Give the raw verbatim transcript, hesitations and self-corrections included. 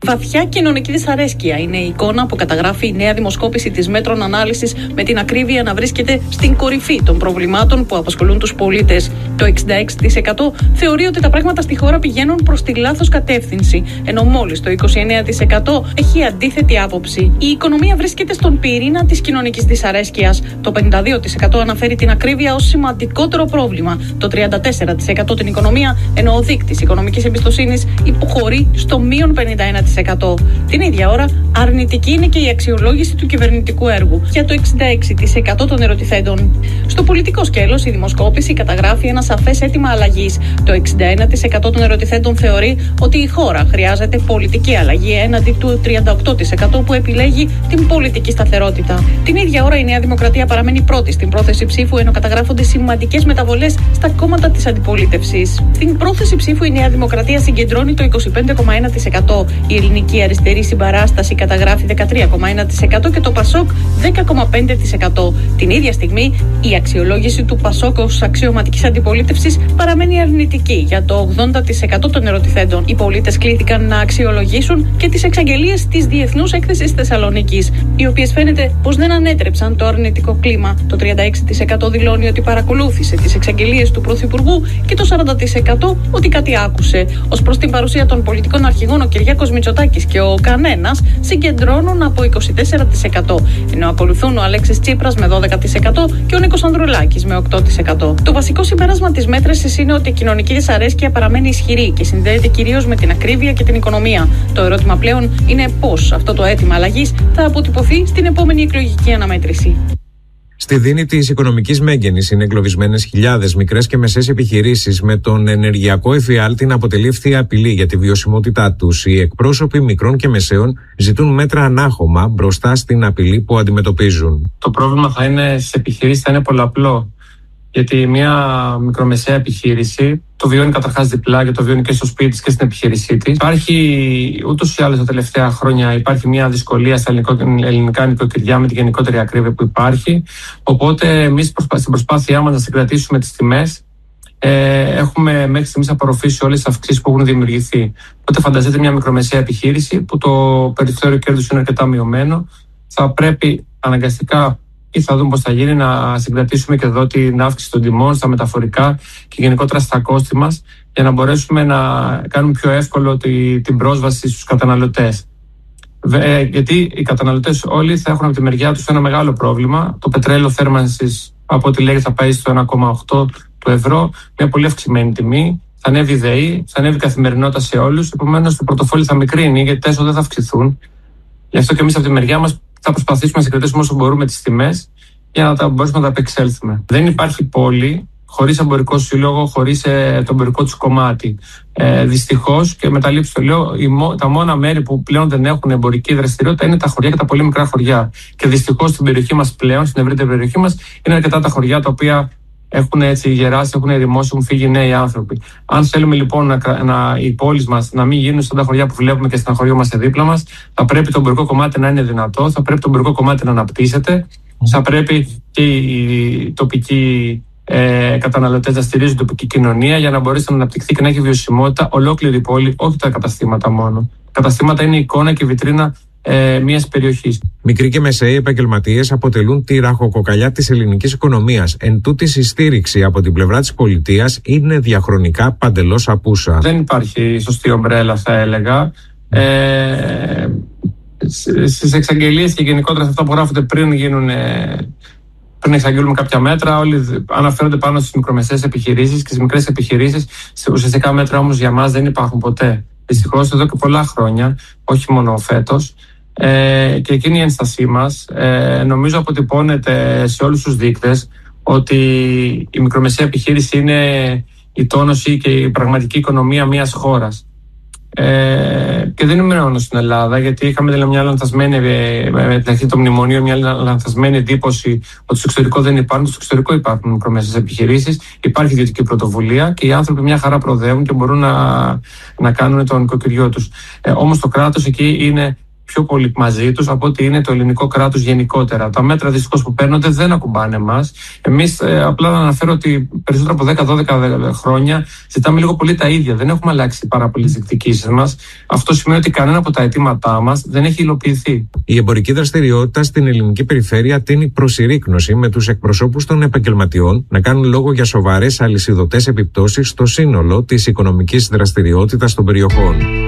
Βαθιά κοινωνική δυσαρέσκεια είναι η εικόνα που καταγράφει η νέα δημοσκόπηση της Μέτρων Ανάλυσης, με την ακρίβεια να βρίσκεται στην κορυφή των προβλημάτων που απασχολούν τους πολίτες. Το εξήντα έξι τοις εκατό θεωρεί ότι τα πράγματα στη χώρα πηγαίνουν προς τη λάθος κατεύθυνση, ενώ μόλις το είκοσι εννέα τοις εκατό έχει αντίθετη άποψη. Η οικονομία βρίσκεται στον πυρήνα της κοινωνικής δυσαρέσκειας. Το πενήντα δύο τοις εκατό αναφέρει την ακρίβεια ως σημαντικότερο πρόβλημα, το τριάντα τέσσερα τοις εκατό την οικονομία, ενώ ο δείκτης οικονομικής εμπιστοσύνης υποχωρεί στο μείον πενήντα ένα τοις εκατό. Την ίδια ώρα, αρνητική είναι και η αξιολόγηση του κυβερνητικού έργου για το εξήντα έξι τοις εκατό των ερωτηθέντων. Στο πολιτικό σκέλος, η δημοσκόπηση καταγράφει ένα σαφές αίτημα αλλαγής. Το εξήντα ένα τοις εκατό των ερωτηθέντων θεωρεί ότι η χώρα χρειάζεται πολιτική αλλαγή, έναντι του τριάντα οκτώ τοις εκατό που επιλέγει την πολιτική σταθερότητα. Την ίδια ώρα, η Νέα Δημοκρατία παραμένει πρώτη στην πρόθεση ψήφου, ενώ καταγράφονται σημαντικές μεταβολές στα κόμματα της αντιπολίτευσης. Στην πρόθεση ψήφου, η Νέα Δημοκρατία συγκεντρώνει το είκοσι πέντε κόμμα ένα τοις εκατό. Η Ελληνική Αριστερή Συμπαράσταση καταγράφει δεκατρία κόμμα ένα τοις εκατό και το Πασόκ δέκα κόμμα πέντε τοις εκατό. Την ίδια στιγμή, η αξιολόγηση του Πασόκ ως αξιωματικής αντιπολίτευσης παραμένει αρνητική για το ογδόντα τοις εκατό των ερωτηθέντων. Οι πολίτες κλήθηκαν να αξιολογήσουν και τις εξαγγελίες της Διεθνούς Έκθεσης Θεσσαλονίκης, οι οποίες φαίνεται πως δεν ανέτρεψαν το αρνητικό κλίμα. Το τριάντα έξι τοις εκατό δηλώνει ότι παρακολούθησε τις εξαγγελίες του Πρωθυπουργού και το σαράντα τοις εκατό ότι κάτι άκουσε. Ως προς την παρουσία των πολιτικών αρχηγών, ο Κυριάκος Μητσοτάκης και ο κανένας συγκεντρώνουν από είκοσι τέσσερα τοις εκατό, ενώ ακολουθούν ο Αλέξης Τσίπρας με δώδεκα τοις εκατό και ο Νίκος Ανδρουλάκης με οκτώ τοις εκατό. Το βασικό συμπέρασμα της μέτρησης είναι ότι η κοινωνική δυσαρέσκεια παραμένει ισχυρή και συνδέεται κυρίως με την ακρίβεια και την οικονομία. Το ερώτημα πλέον είναι πώς αυτό το αίτημα αλλαγής θα αποτυπωθεί στην επόμενη εκλογική αναμέτρηση. Στη δίνη της οικονομικής μέγενης είναι εγκλωβισμένες χιλιάδες μικρές και μεσαίες επιχειρήσεις, με τον ενεργειακό εφιάλτη να αποτελεί ευθεία απειλή για τη βιωσιμότητά τους. Οι εκπρόσωποι μικρών και μεσαίων ζητούν μέτρα ανάχωμα μπροστά στην απειλή που αντιμετωπίζουν. Το πρόβλημα θα είναι στις επιχειρήσεις, θα είναι πολλαπλό. Γιατί μια μικρομεσαία επιχείρηση το βιώνει καταρχάς διπλά, και το βιώνει και στο σπίτι της και στην επιχείρησή της. Υπάρχει ούτως ή άλλως τα τελευταία χρόνια υπάρχει μια δυσκολία στα ελληνικά νοικοκυριά με την γενικότερη ακρίβεια που υπάρχει. Οπότε, εμείς στην προσπάθειά μας να συγκρατήσουμε τις τιμές, ε, έχουμε μέχρι στιγμής απορροφήσει όλες τις αυξήσεις που έχουν δημιουργηθεί. Οπότε, φανταστείτε μια μικρομεσαία επιχείρηση που το περιθώριο κέρδους είναι αρκετά μειωμένο. Θα πρέπει αναγκαστικά, ή θα δούμε πώς θα γίνει, να συγκρατήσουμε και εδώ την αύξηση των τιμών στα μεταφορικά και γενικότερα στα κόστη μας, για να μπορέσουμε να κάνουμε πιο εύκολο τη, την πρόσβαση στους καταναλωτές. Ε, γιατί οι καταναλωτές όλοι θα έχουν από τη μεριά τους ένα μεγάλο πρόβλημα. Το πετρέλαιο θέρμανσης, από ό,τι λέγεται, θα πάει στο ένα κόμμα οκτώ του ευρώ, μια πολύ αυξημένη τιμή. Θα ανέβει η ΔΕΗ, θα ανέβει η καθημερινότητα σε όλους. Επομένως, το πορτοφόλι θα μικρύνει, γιατί τα έσοδα δεν θα αυξηθούν. Γι' αυτό και εμείς από τη μεριά μας θα προσπαθήσουμε να συγκρατήσουμε όσο μπορούμε τις τιμές για να τα μπορέσουμε να τα απεξέλθουμε. Δεν υπάρχει πόλη χωρίς εμπορικό σύλλογο, χωρίς ε, το εμπορικό του κομμάτι. Ε, δυστυχώς, και με τα λήψη το λέω, τα μόνα μέρη που πλέον δεν έχουν εμπορική δραστηριότητα είναι τα χωριά και τα πολύ μικρά χωριά. Και δυστυχώς στην περιοχή μας πλέον, στην ευρύτερη περιοχή μας, είναι αρκετά τα χωριά τα οποία έχουν έτσι γεράσει, έχουν ερημώσει, έχουν φύγει νέοι άνθρωποι. Αν θέλουμε λοιπόν να, να, οι πόλεις μας να μην γίνουν σαν τα χωριά που βλέπουμε και στα χωριά μας σε δίπλα μας, θα πρέπει το εμπορικό κομμάτι να είναι δυνατό, θα πρέπει το εμπορικό κομμάτι να αναπτύσσεται, θα πρέπει και οι τοπικοί ε, καταναλωτές να στηρίζουν την τοπική κοινωνία για να μπορέσει να αναπτυχθεί και να έχει βιωσιμότητα ολόκληρη η πόλη, όχι τα καταστήματα μόνο. Τα καταστήματα είναι η εικόνα και η βιτρίνα ε, μιας περιοχής. Μικροί και μεσαίοι επαγγελματίες αποτελούν τη ραχοκοκαλιά της ελληνικής οικονομίας. Εν τούτης, η στήριξη από την πλευρά της πολιτείας είναι διαχρονικά παντελώς απούσα. Δεν υπάρχει σωστή ομπρέλα, θα έλεγα. Ε, στις εξαγγελίες και γενικότερα σε αυτά που γράφονται πριν γίνουν, πριν εξαγγείλουμε κάποια μέτρα, όλοι αναφέρονται πάνω στις μικρομεσαίες επιχειρήσεις και στις μικρές επιχειρήσεις. Ουσιαστικά μέτρα όμως για μας δεν υπάρχουν ποτέ. Δυστυχώς εδώ και πολλά χρόνια, όχι μόνο φέτος. Ε, και εκείνη η ένστασή μας ε, νομίζω αποτυπώνεται σε όλους τους δείκτες ότι η μικρομεσαία επιχείρηση είναι η τόνωση και η πραγματική οικονομία μιας χώρας. Ε, και δεν είναι μόνο στην Ελλάδα, γιατί είχαμε δηλαδή μια λανθασμένη, με την αρχή των μνημονίων, μια λανθασμένη εντύπωση ότι στο εξωτερικό δεν υπάρχουν. Στο εξωτερικό υπάρχουν μικρομεσαίες επιχειρήσεις, υπάρχει ιδιωτική πρωτοβουλία και οι άνθρωποι μια χαρά προοδεύουν και μπορούν να, να κάνουν το νοικοκυριό τους. Ε, όμως το κράτος εκεί είναι πιο πολύ μαζί τους από ότι είναι το ελληνικό κράτος γενικότερα. Τα μέτρα δυστυχώς που παίρνονται δεν ακουμπάνε εμάς. Εμείς ε, απλά να αναφέρω ότι περισσότερο από δέκα δώδεκα χρόνια ζητάμε λίγο πολύ τα ίδια. Δεν έχουμε αλλάξει πάρα πολύ τις διεκδικήσεις μας. Αυτό σημαίνει ότι κανένα από τα αιτήματά μας δεν έχει υλοποιηθεί. Η εμπορική δραστηριότητα στην ελληνική περιφέρεια τείνει προσυρρίκνωση, με τους εκπροσώπους των επαγγελματιών να κάνουν λόγο για σοβαρές αλυσιδωτές επιπτώσεις στο σύνολο της οικονομικής δραστηριότητας των περιοχών.